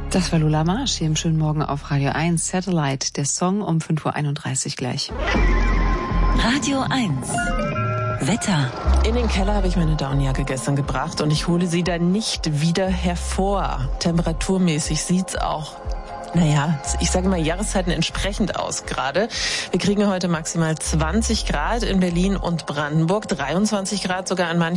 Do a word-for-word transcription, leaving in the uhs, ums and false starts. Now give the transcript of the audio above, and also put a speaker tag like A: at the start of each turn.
A: Das war Lola Marsch hier im schönen Morgen auf Radio eins. Satellite, der Song um fünf Uhr einunddreißig gleich.
B: Radio eins. Wetter.
C: In den Keller habe ich meine Downjacke gestern gebracht und ich hole sie da nicht wieder hervor. Temperaturmäßig sieht's auch, naja, ich sage mal Jahreszeiten entsprechend aus gerade. Wir kriegen heute maximal zwanzig Grad in Berlin und Brandenburg, dreiundzwanzig Grad sogar an manchen